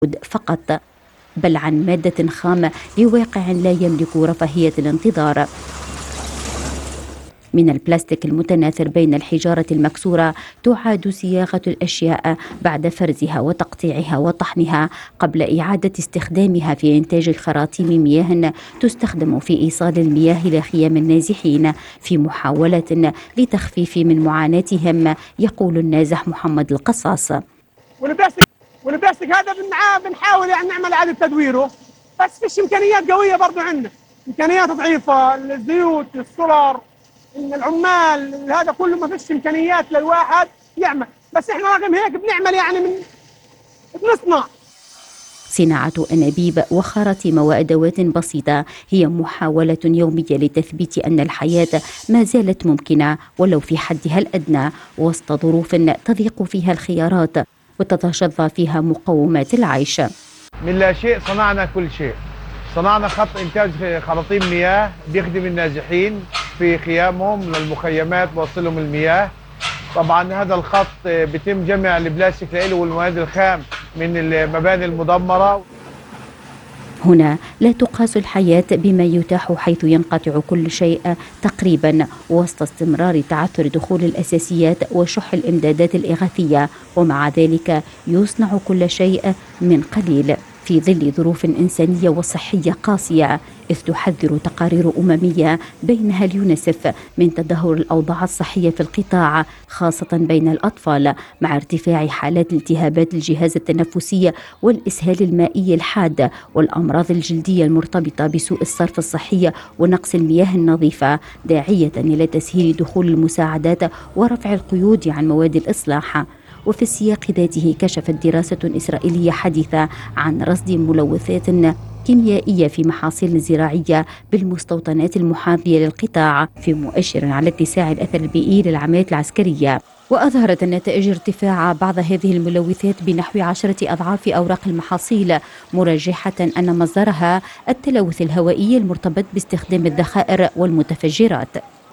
فقط، بل عن مادة خام لواقع لا يملك رفاهية الانتظار. من البلاستيك المتناثر بين الحجارة المكسورة تعاد صياغة الأشياء بعد فرزها وتقطيعها وطحنها قبل إعادة استخدامها في إنتاج خراطيم مياه تستخدم في إيصال المياه إلى خيام النازحين في محاولة لتخفيف من معاناتهم، يقول النازح محمد القصاص. والبلاستيك هذا بنحاول نعمل إعادة تدويره، بس فيش إمكانيات قوية برضو عندنا، إمكانيات ضعيفة، الزيوت، السولار، العمال، هذا كله ما فيش إمكانيات للواحد يعمل، بس إحنا رغم هيك بنعمل بنصنع. صناعة أنابيب وخراطيم وأدوات بسيطة هي محاولة يومية لتثبيت أن الحياة ما زالت ممكنة ولو في حدها الأدنى وسط ظروف تضيق فيها الخيارات وتتشظى فيها مقومات العيش. من لا شيء صنعنا كل شيء. صنعنا خط إنتاج خراطيم مياه بيخدم النازحين في خيامهم للمخيمات، بوصلهم المياه. طبعا هذا الخط بيتم جمع البلاستيك له والمواد الخام من المباني المدمرة. هنا لا تقاس الحياة بما يتاح، حيث ينقطع كل شيء تقريبا وسط استمرار تعثر دخول الأساسيات وشح الإمدادات الإغاثية، ومع ذلك يصنع كل شيء من قليل في ظل ظروف إنسانية وصحية قاسية، إذ تحذر تقارير أممية بينها اليونسف من تدهور الأوضاع الصحية في القطاع خاصة بين الأطفال، مع ارتفاع حالات التهابات الجهاز التنفسي والإسهال المائي الحاد والأمراض الجلدية المرتبطة بسوء الصرف الصحي ونقص المياه النظيفة، داعية إلى تسهيل دخول المساعدات ورفع القيود عن مواد الإصلاح. وفي السياق ذاته كشفت دراسة إسرائيلية حديثة عن رصد ملوثات كيميائية في محاصيل زراعية بالمستوطنات المحاذية للقطاع، في مؤشر على اتساع الأثر البيئي للعمليات العسكرية. وأظهرت النتائج ارتفاع بعض هذه الملوثات بنحو 10 أضعاف أوراق المحاصيل، مرجحة أن مصدرها التلوث الهوائي المرتبط باستخدام الذخائر والمتفجرات.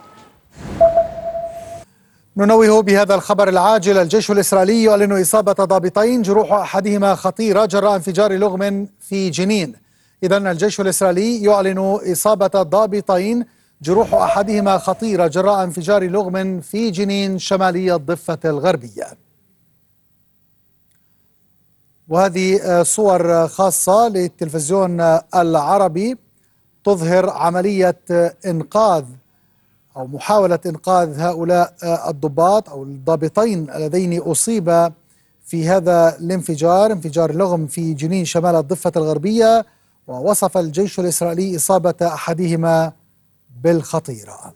ننوه بهذا الخبر العاجل. الجيش الإسرائيلي يعلن إصابة ضابطين جروح أحدهما خطيرة جراء انفجار لغم في جنين. إذن الجيش الإسرائيلي يعلن إصابة ضابطين جروح أحدهما خطيرة جراء انفجار لغم في جنين شمالي الضفة الغربية. وهذه صور خاصة للتلفزيون العربي تظهر عملية إنقاذ أو محاولة إنقاذ هؤلاء الضباط أو الضابطين اللذين أصيبا في هذا الانفجار، انفجار لغم في جنين شمال الضفة الغربية. ووصف الجيش الإسرائيلي إصابة أحدهما بالخطيرة.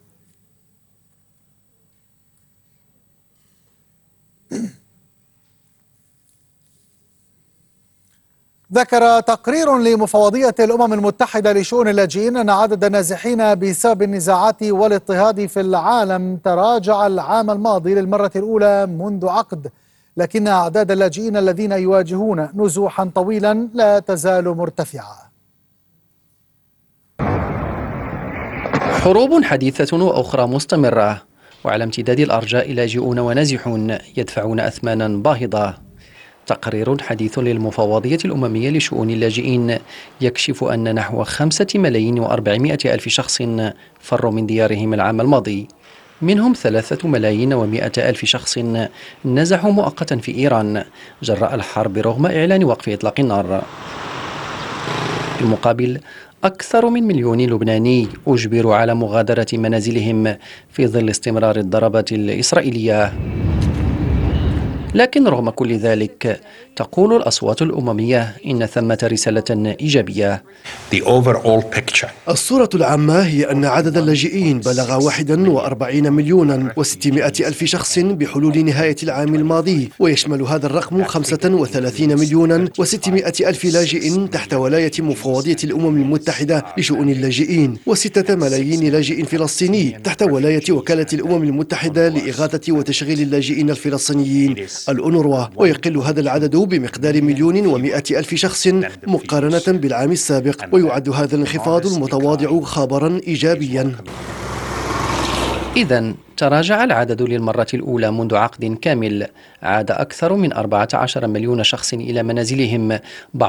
ذكر تقرير لمفوضية الأمم المتحدة لشؤون اللاجئين أن عدد النازحين بسبب النزاعات والاضطهاد في العالم تراجع العام الماضي للمرة الأولى منذ عقد، لكن أعداد اللاجئين الذين يواجهون نزوحا طويلا لا تزال مرتفعة. حروب حديثة وأخرى مستمرة، وعلى امتداد الأرجاء لاجئون ونازحون يدفعون أثمانا باهظة. تقرير حديث للمفوضية الأممية لشؤون اللاجئين يكشف أن نحو 5,400,000 شخص فروا من ديارهم العام الماضي، منهم 3,100,000 شخص نزحوا مؤقتا في إيران جراء الحرب رغم إعلان وقف إطلاق النار. في المقابل أكثر من 1,000,000 لبناني أجبروا على مغادرة منازلهم في ظل استمرار الضربات الإسرائيلية. لكن رغم كل ذلك تقول الأصوات الأممية إن ثمة رسالة إيجابية. الصورة العامة هي أن عدد اللاجئين بلغ 41,600,000 شخص بحلول نهاية العام الماضي، ويشمل هذا الرقم 35,600,000 لاجئ تحت ولاية مفوضية الأمم المتحدة لشؤون اللاجئين، و6 ملايين لاجئ فلسطيني تحت ولاية وكالة الأمم المتحدة لإغاثة وتشغيل اللاجئين الفلسطينيين الأونروا. ويقل هذا العدد بمقدار 1,100,000 شخص مقارنة بالعام السابق، ويعد هذا الانخفاض المتواضع خبرا إيجابيا. إذن تراجع العدد للمرة الأولى منذ عقد كامل، عاد أكثر من 14 مليون شخص إلى منازلهم.